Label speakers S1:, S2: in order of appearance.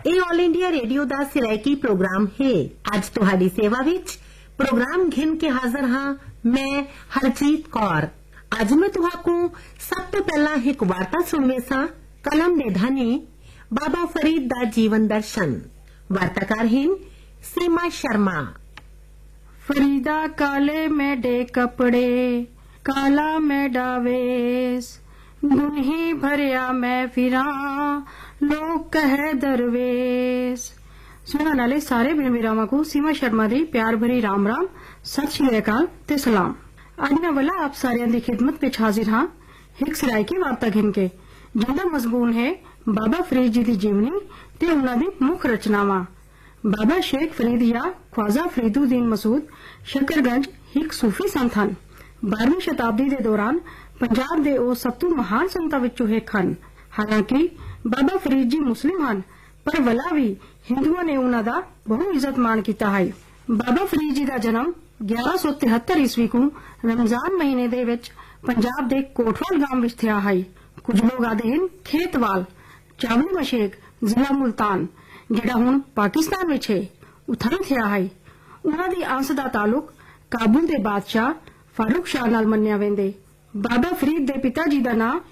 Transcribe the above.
S1: ਇਹ all India radio ਦਾ ਸਿਰਾਇਕੀ programme ਹੈ। ਅੱਜ ਤੁਹਾਡੀ ਸੇਵਾ ਵਿੱਚ ਪ੍ਰੋਗਰਾਮ ਘਿਨ ਕੇ ਹਾਜ਼ਰ ਹਾਂ ਮੈਂ ਹਰਜੀਤ ਕੌਰ। ਅੱਜ मैं तुहाकू सब तो पहला एक वार्ता सुनवे सा कलम ने धनी बाबा फरीद दा जीवन दर्शन। वार्ताकार हैं सीमा शर्मा।
S2: फरीदा काले में डे कपड़े काला में डावेस गुनही भरिया मैं फिरा लोग कहे दरवेश। सुनने वाले सारे वीरावां को सीमा शर्मा दी प्यार भरी राम राम सत श्री अकाल ते सलाम। ਅੱਜ ਮੈਂ ਵਾਲਾ ਆਪ ਸਾਰਿਆਂ ਦੀ ਖਿਦਮਤ ਵਿੱਚ ਹਾਜ਼ਰ ਹਾਂ ਇੱਕ ਸਰਾਇਕੀ ਵਾਰਤਾ ਘਿਨ ਕੇ ਜਿਹਦਾ ਮਜ਼ਮੂਨ ਹੈ ਬਾਬਾ ਫਰੀਦ ਜੀ ਦੀ ਜੀਵਨੀ ਤੇ ਉਹਨਾਂ ਦੀ ਮੁੱਖ ਰਚਨਾਵਾਂ। ਬਾਬਾ ਸ਼ੇਖ ਫਰੀਦ ਜਾਂ ख्वाजा फरीदुद्दीन मसूद शकरगंज ਇੱਕ ਸੂਫੀ ਸੰਤ ਹਨ। 12ਵੀਂ ਸ਼ਤਾਬਦੀ ਦੇ ਦੌਰਾਨ ਪੰਜਾਬ ਦੇ ਉਹ ਸਭ ਤੋਂ ਮਹਾਨ ਸੰਤਾਂ ਵਿੱਚੋਂ ਇੱਕ ਹਨ। ਹਾਲਾਂਕਿ ਬਾਬਾ ਫਰੀਦ ਜੀ ਮੁਸਲਿਮ ਹਨ ਪਰ ਵਲਾ ਵੀ ਹਿੰਦੂਆਂ ਨੇ ਉਹਨਾਂ ਦਾ ਬਹੁਤ ਇੱਜ਼ਤ ਮਾਣ ਕੀਤਾ ਹੈ। ਬਾਬਾ ਫਰੀਦ ਜੀ ਦਾ ਜਨਮ 1173 ਈਸਵੀ को रमजान महीने दे विच पंजाब दे कोटवाल गांव विच थिया है। कुछ लोग आदे हैं खेतवाल चावली मशेक जिला मुल्तान जिहड़ा हुण पाकिस्तान विच है उत्थां थिया है। उन्हां दी अंश दा तालुक काबुल दे बादशाह फारूक शाह नाल मन्निया वेंदे। बाबा फरीद दे पिता जी दा नाम